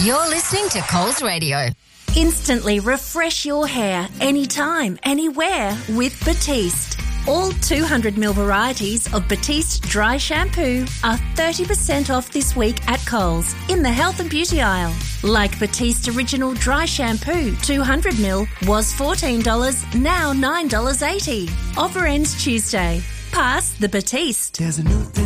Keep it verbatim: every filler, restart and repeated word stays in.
You're listening to Coles Radio. Instantly refresh your hair anytime, anywhere with Batiste. All two hundred milliliter varieties of Batiste dry shampoo are thirty percent off this week at Coles in the health and beauty aisle. Like Batiste Original Dry Shampoo two hundred milliliters was fourteen dollars, now nine dollars eighty. Offer ends Tuesday. Pass the Batiste. There's a new thing.